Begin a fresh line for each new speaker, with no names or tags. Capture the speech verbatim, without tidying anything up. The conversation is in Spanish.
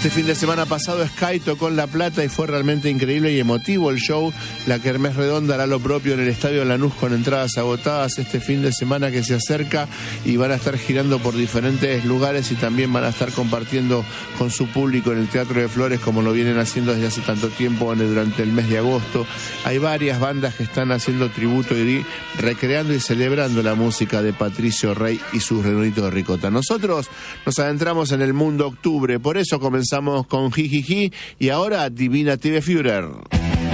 Este fin de semana pasado Sky tocó en La Plata y fue realmente increíble y emotivo el show. La Kermés Redonda hará lo propio en el Estadio Lanús con entradas agotadas este fin de semana que se acerca, y van a estar girando por diferentes lugares y también van a estar compartiendo con su público en el Teatro de Flores, como lo vienen haciendo desde hace tanto tiempo en el, durante el mes de agosto. Hay varias bandas que están haciendo tributo y recreando y celebrando la música de Patricio Rey y sus Redonditos de Ricota. Nosotros nos adentramos en el mundo octubre, por eso comenzamos con Jijiji y ahora Divina T V Führer.